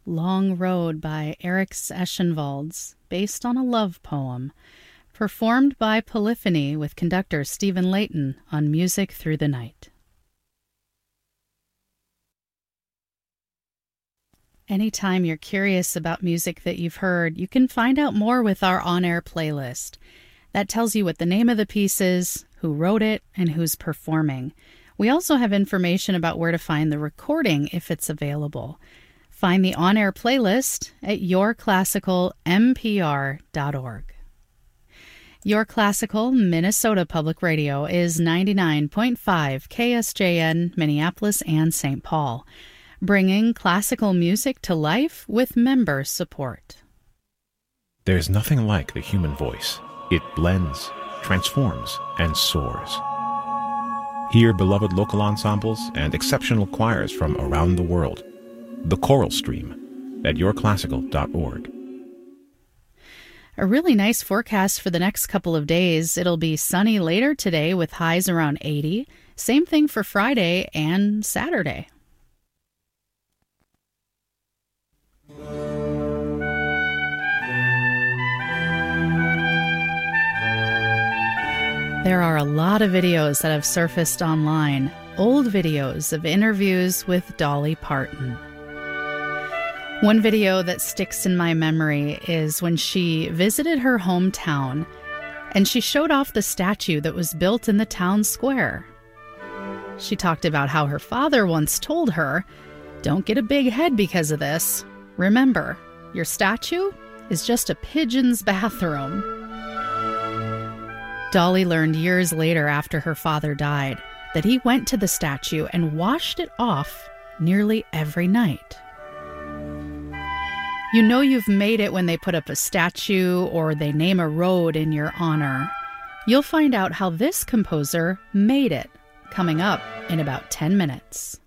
Long Road by Eric Eschenwalds, based on a love poem, performed by Polyphony with conductor Stephen Layton on Music Through the Night. Anytime you're curious about music that you've heard, you can find out more with our on-air playlist. That tells you what the name of the piece is, who wrote it, and who's performing. We also have information about where to find the recording if it's available. Find the on-air playlist at yourclassicalmpr.org. Your Classical Minnesota Public Radio is 99.5 KSJN, Minneapolis and St. Paul, bringing classical music to life with member support. There's nothing like the human voice. It blends, transforms, and soars. Hear beloved local ensembles and exceptional choirs from around the world. The Choral Stream at yourclassical.org. A really nice forecast for the next couple of days. It'll be sunny later today with highs around 80. Same thing for Friday and Saturday. There are a lot of videos that have surfaced online, old videos of interviews with Dolly Parton. One video that sticks in my memory is when she visited her hometown and she showed off the statue that was built in the town square. She talked about how her father once told her, "Don't get a big head because of this. Remember, your statue is just a pigeon's bathroom." Dolly learned years later after her father died that he went to the statue and washed it off nearly every night. You know you've made it when they put up a statue or they name a road in your honor. You'll find out how this composer made it, coming up in about 10 minutes.